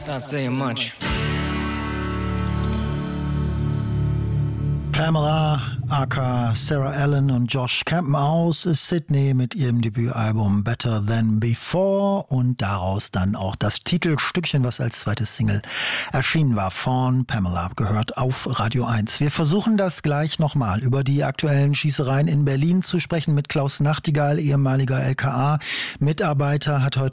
not saying much. Pamela, aka Sarah Allen und Josh Campbell aus Sydney mit ihrem Debütalbum Better Than Before und daraus dann auch das Titelstückchen, was als zweites Single erschienen war, von Pamela, gehört auf Radio 1. Wir versuchen das gleich nochmal, über die aktuellen Schießereien in Berlin zu sprechen mit Klaus Nachtigall, ehemaliger LKA-Mitarbeiter, hat heute